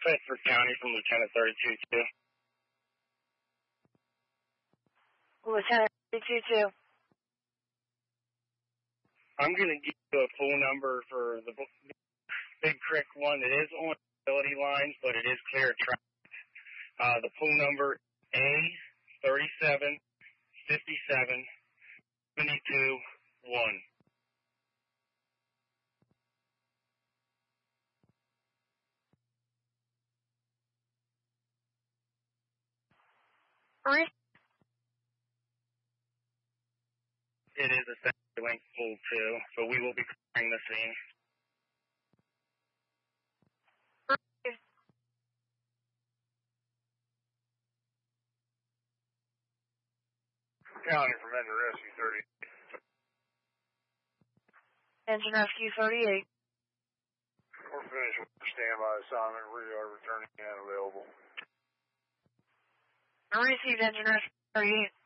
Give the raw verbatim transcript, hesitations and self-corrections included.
Bedford County from Lieutenant thirty-two two. Lieutenant thirty-two two. I'm going to give you a full number for the Big Creek one. It is on utility lines, but it is clear track. Uh, the pool number A thirty-seven fifty-seven seventy-two one. It is a secondary link pool too, so we will be clearing the scene. County from Engine Rescue thirty. Engine Rescue thirty-eight. We're finished with the standby assignment. We are returning and available. I received Engine Rescue thirty-eight.